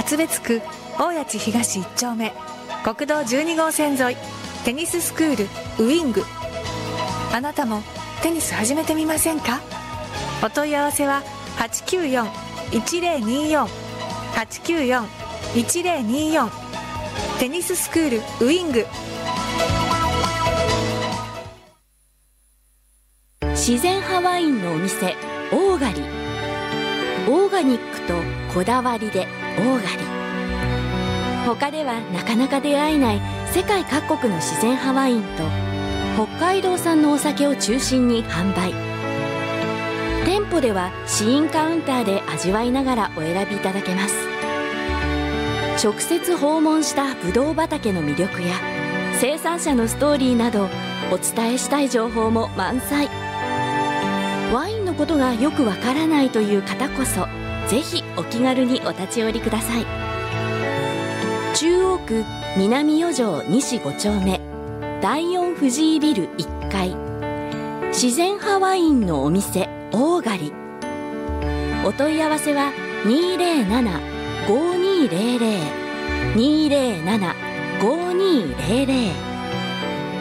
厚別区大谷地東1丁目国道12号線沿い、テニススクールウィング。あなたもテニス始めてみませんか？お問い合わせは 894-1024 894-1024 テニススクールウィング。 自然派ワインのお店オーガリ。オーガニックとこだわりでオーガリ。他ではなかなか出会えない世界各国の自然派ワインと北海道産のお酒を中心に販売。店舗では試飲カウンターで味わいながらお選びいただけます。直接訪問したブドウ畑の魅力や生産者のストーリーなどお伝えしたい情報も満載。ワインのことがよくわからないという方こそぜひお気軽にお立ち寄りください。中央区南四条西5丁目第4藤井ビル1階、自然派ワインのお店オーガリ。お問い合わせは 207-5200 207-5200